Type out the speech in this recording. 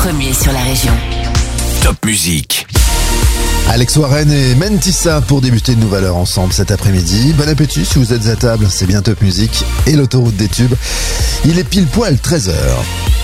Premier sur la région. Top Musique. Alex Warren et Mentissa pour débuter une nouvelle heure ensemble cet après-midi. Bon appétit si vous êtes à table, c'est bien Top Musique et l'autoroute des tubes. Il est pile poil 13h.